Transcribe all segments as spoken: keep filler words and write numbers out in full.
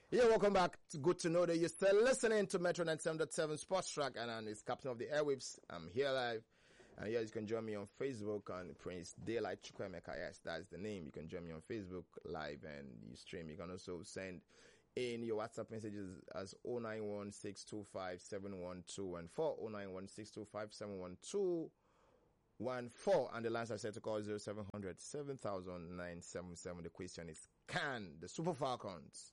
Yeah, welcome back. Good to know that you're still listening to Metro ninety-seven point seven Sports Track, and I'm his captain of the airwaves. I'm here live, and yeah, you can join me on Facebook on Prince Daylight Chukwemeka. Yes, that's the name. You can join me on Facebook live, and you stream. You can also send in your WhatsApp messages as zero nine one six two five seven one two one four, zero nine one six two five seven one two one four, and the lines I said to call zero seven hundred seven thousand nine seven seven. The question is, can the Super Falcons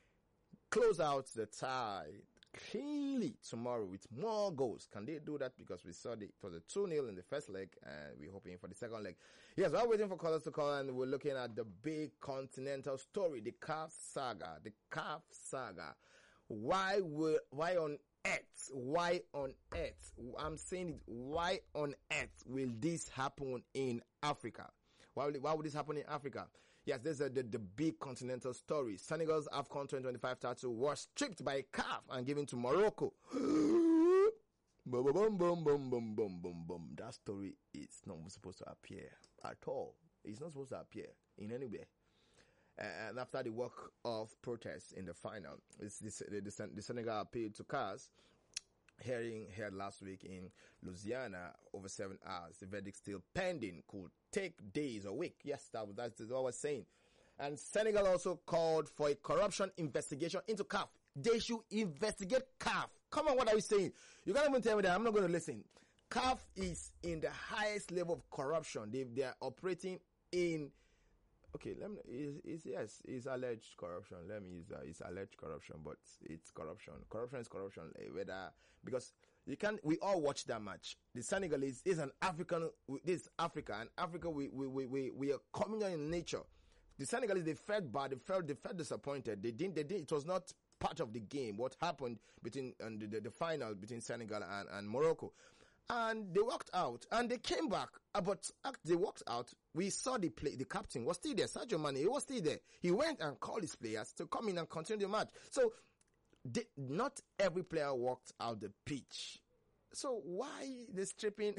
close out the tie cleanly tomorrow with more goals? Can they do that? Because we saw the, it was a two nil in the first leg, and we're hoping for the second leg. Yes, we're waiting for callers to call, and we're looking at the big continental story, the C A F saga, the C A F saga. Why will, why on earth, why on earth, I'm saying it, why on earth will this happen in Africa? Why would, why would this happen in Africa? Yes, this is the, the big continental story. Senegal's AFCON twenty twenty-five title was stripped by C A F and given to Morocco. boom, boom, boom, boom, boom, boom, boom, boom. That story is not supposed to appear at all. It's not supposed to appear in anywhere. Uh, and after the walk of protests in the final, it's the, the, the, the Senegal appealed to C A S. Hearing held last week in Louisiana over seven hours. The verdict still pending. Could take days or week. Yes, that, that's what I was saying. And Senegal also called for a corruption investigation into C A F. They should investigate C A F. Come on, what are you saying? You can't even tell me that. I'm not going to listen. C A F is in the highest level of corruption. They, they are operating in... Okay, let me, it's, it's, yes, it's alleged corruption. Let me use that. It's alleged corruption, but it's corruption. Corruption is corruption. Whether, because you can't, we all watch that match. The Senegalese is an African, this is Africa, and Africa, we, we, we, we, we are communal in nature. The Senegalese, they felt bad, they felt, they felt disappointed. They didn't, they didn't, it was not part of the game. What happened between, uh, the, the, the final between Senegal and, and Morocco. And they walked out, and they came back. But after they walked out, we saw the play. The captain was still there. Sadio Mane, he was still there. He went and called his players to come in and continue the match. So, they, not every player walked out the pitch. So why the stripping?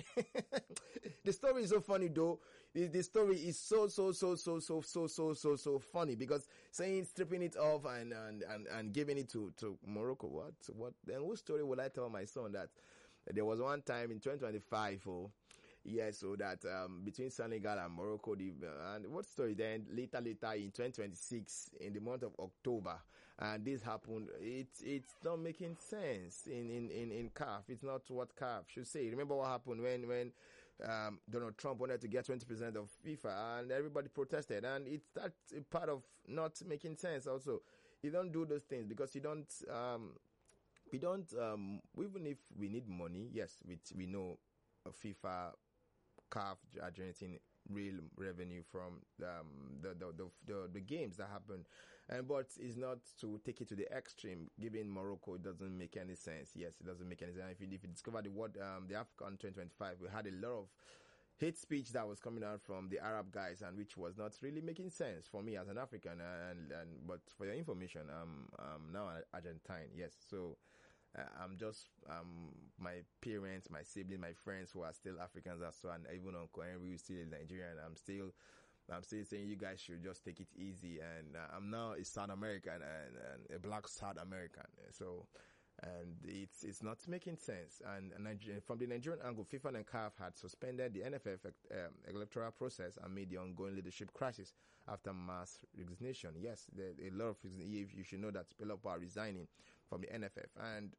The story is so funny though. The, the story is so, so, so, so, so, so, so, so, so funny, because saying stripping it off and, and, and, and giving it to, to Morocco. What, what, then what story will I tell my son that there was one time in twenty twenty-five, oh, yes, so that, um, between Senegal and Morocco, the, uh, and what story then later, later in twenty twenty-six, in the month of October, and this happened. It's, it's not making sense in, in, in, in C A F. It's not what C A F should say. Remember what happened when, when, um, Donald Trump wanted to get twenty percent of FIFA, and everybody protested, and it's that part of not making sense also. You don't do those things because you don't, um, we don't, um, even if we need money, yes, we, we know FIFA, C A F are generating real revenue from um, the, the, the, the, the games that happen. And, but it's not to take it to the extreme. Given Morocco, it doesn't make any sense. Yes, it doesn't make any sense. If you, if you discover the word, um, the AFCON twenty twenty-five, we had a lot of hate speech that was coming out from the Arab guys, and which was not really making sense for me as an African. And, and but for your information, I'm, I'm now an Argentine. Yes, so uh, I'm just um my parents, my siblings, my friends who are still Africans as well, and even Uncle Henry is still Nigerian. I'm still. I'm still saying you guys should just take it easy. And uh, I'm now a South American and, and a black South American. So. And it's it's not making sense. And, and from the Nigerian angle, FIFA and C A F had suspended the N F F um, electoral process amid the ongoing leadership crisis after mass resignation. Yes, there, a lot of you should know that a lot of people are resigning from the N F F. And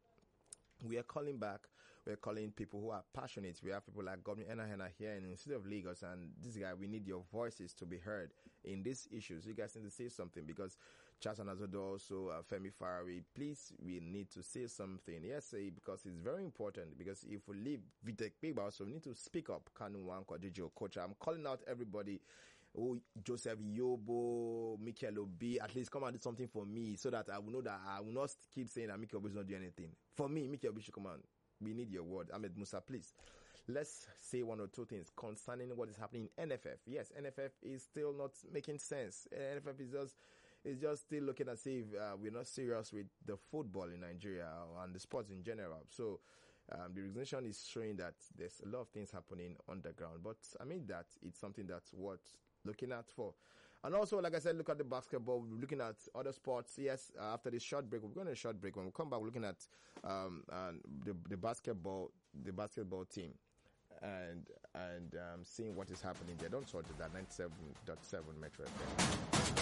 we are calling back, we're calling people who are passionate. We have people like Governor Ena Hena here in the city of Lagos, and this guy, we need your voices to be heard in these issues. You guys need to say something, because Charles Anazodo, also uh, Femi Faraway, please, we need to say something. Yes, say, because it's very important, because if we leave Vitek Bigba, so we need to speak up. Kanu Wanko, Dijo, Coach, I'm calling out everybody. Oh, Joseph Yobo, Mikel Obi, at least come and do something for me, so that I will know that I will not keep saying that Mikel Obi is not doing anything. For me, Mikel Obi should come on. We need your word. Ahmed Musa, please. Let's say one or two things concerning what is happening in N F F. Yes, N F F is still not making sense. N F F is just, is just still looking as if uh, we're not serious with the football in Nigeria and the sports in general. So, Um, the resignation is showing that there's a lot of things happening underground. But I mean that it's something that's worth looking at for. And also, like I said, look at the basketball. We're looking at other sports. Yes, uh, after this short break, we're going to a short break. When we come back, we're looking at um, uh, the, the basketball, the basketball team, and and um, seeing what is happening there. Don't touch that. ninety-seven point seven Metro F M.